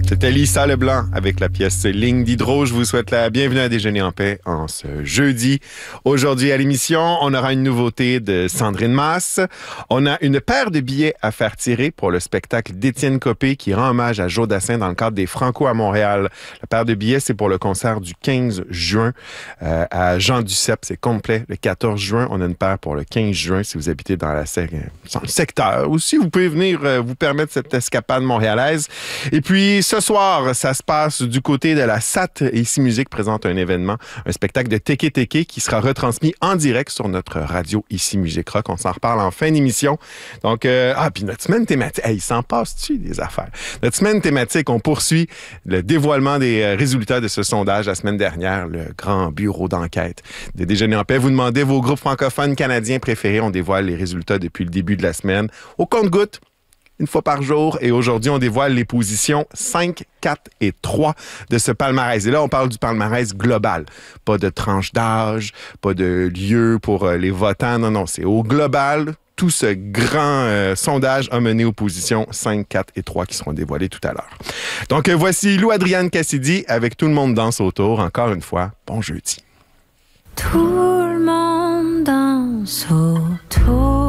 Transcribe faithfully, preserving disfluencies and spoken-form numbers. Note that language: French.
C'était Lisa Leblanc avec la pièce Ligne d'Hydro. Je vous souhaite la bienvenue à Déjeuner en paix en ce jeudi. Aujourd'hui à l'émission, on aura une nouveauté de Sandrine Masse. On a une paire de billets à faire tirer pour le spectacle d'Étienne Copé qui rend hommage à Joe Dassin dans le cadre des Franco à Montréal. La paire de billets, c'est pour le concert du quinze juin euh, à Jean Duceppe. C'est complet le quatorze juin. On a une paire pour le quinze juin si vous habitez dans, la, dans le secteur. Ou si vous pouvez venir euh, vous permettre cette escapade montréalaise. Et puis, ce soir, ça se passe du côté de la S A T. Ici Musique présente un événement, un spectacle de Teke Teke qui sera retransmis en direct sur notre radio Ici Musique Rock. On s'en reparle en fin d'émission. Donc, euh, ah, puis notre semaine thématique, hey, il s'en passe-tu des affaires? Notre semaine thématique, on poursuit le dévoilement des résultats de ce sondage la semaine dernière, le grand bureau d'enquête de Déjeuner en paix. Vous demandez vos groupes francophones canadiens préférés. On dévoile les résultats depuis le début de la semaine. Au compte-gouttes, une fois par jour. Et aujourd'hui, on dévoile les positions cinq, quatre et trois de ce palmarès. Et là, on parle du palmarès global. Pas de tranche d'âge, pas de lieu pour les votants. Non, non, c'est au global. Tout ce grand euh, sondage a mené aux positions cinq, quatre et trois qui seront dévoilées tout à l'heure. Donc, euh, voici Lou-Adrienne Cassidy avec Tout le monde danse autour. Encore une fois, bon jeudi. Tout le monde danse autour.